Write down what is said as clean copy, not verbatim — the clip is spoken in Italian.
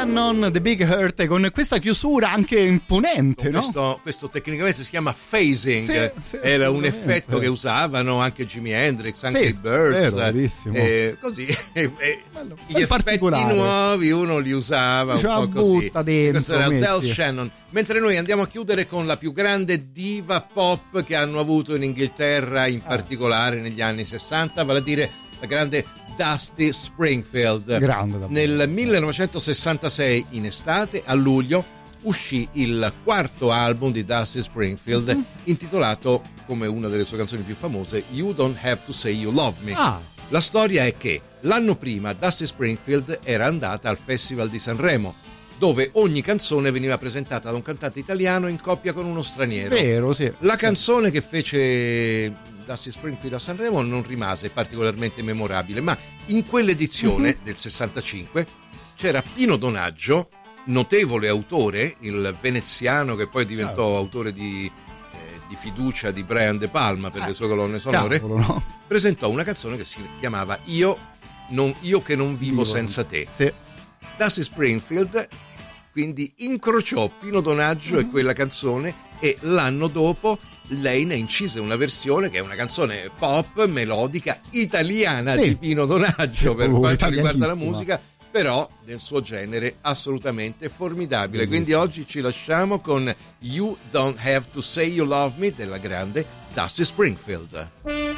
Shannon, The Big Hurt, con questa chiusura anche imponente, no? Questo tecnicamente si chiama phasing, sì, era un effetto che usavano anche Jimi Hendrix, anche i Birds, così gli effetti nuovi uno li usava un po' così. Questo era Del Shannon. Mentre noi andiamo a chiudere con la più grande diva pop che hanno avuto in Inghilterra, in particolare negli anni 60, vale a dire la grande Dusty Springfield. Nel 1966, in estate, a luglio, uscì il quarto album di Dusty Springfield, intitolato, come una delle sue canzoni più famose, You Don't Have to Say You Love Me. La storia è che l'anno prima Dusty Springfield era andata al Festival di Sanremo, dove ogni canzone veniva presentata da un cantante italiano in coppia con uno straniero. Vero, sì. La canzone che fece Dusty Springfield a Sanremo non rimase particolarmente memorabile, ma in quell'edizione del 65 c'era Pino Donaggio, notevole autore, il veneziano che poi diventò autore di fiducia di Brian De Palma per le sue colonne sonore, presentò una canzone che si chiamava Io che non vivo senza te. Sì. Dusty Springfield quindi incrociò Pino Donaggio e quella canzone, e l'anno dopo lei ne incise una versione che è una canzone pop melodica italiana di Pino Donaggio, per quanto riguarda la musica, però del suo genere assolutamente formidabile. Quindi oggi ci lasciamo con You Don't Have to Say You Love Me della grande Dusty Springfield.